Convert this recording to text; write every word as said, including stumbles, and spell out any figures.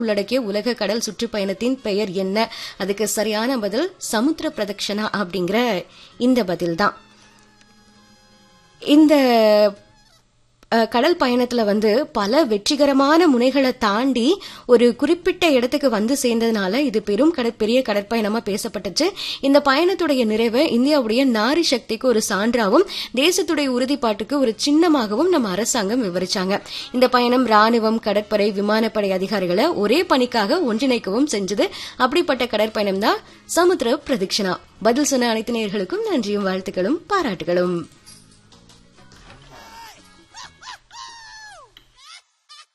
உள்ளடக்கிய உலக கடல் சுற்றுப்பயணத்தின் பெயர் என்ன? அதுக்கு சரியான பதில் சமுத்திர பிரதட்சணா அப்படிங்கிற இந்த பதில் தான். இந்த கடல் பயணத்துல வந்து பல வெற்றிகரமான முனைகளை தாண்டி ஒரு குறிப்பிட்ட இடத்துக்கு வந்து சேர்ந்ததுனால இது பெரும் பெரிய கடற்பயணமா பேசப்பட்டுச்சு. இந்த பயணத்துடைய நிறைவை இந்தியாவுடைய நாரி சக்திக்கு ஒரு சான்றாகவும் தேசத்துடைய உறுதிப்பாட்டுக்கு ஒரு சின்னமாகவும் நம்ம அரசாங்கம் விவரிச்சாங்க. இந்த பயணம் ராணுவம், கடற்படை, விமானப்படை அதிகாரிகளை ஒரே பணிக்காக ஒன்றிணைக்கவும் செஞ்சது. அப்படிப்பட்ட கடற்பயணம் தான் சமுத்திர பிரதட்சணா. பதில் சொன்ன அனைத்து நேயர்களுக்கும் நன்றியும் வாழ்த்துக்களும் பாராட்டுகளும்.